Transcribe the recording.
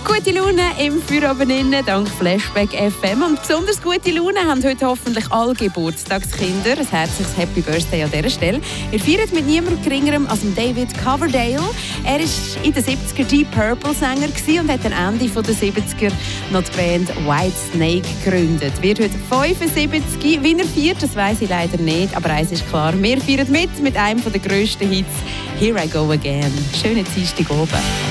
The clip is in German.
Gute Laune im Feierabend dank Flashback FM. Und besonders gute Laune haben heute hoffentlich alle Geburtstagskinder. Ein herzliches Happy Birthday an dieser Stelle. Ihr feiert mit niemandem geringerem als David Coverdale. Er war in den 70er Deep Purple Sänger und hat am Ende der 70er noch die Band White Snake gegründet. Wird heute 75. Wie er feiert, das weiss ich leider nicht. Aber eins ist klar, wir feiern mit einem der grössten Hits, Here I Go Again. Schönen Dienstag oben.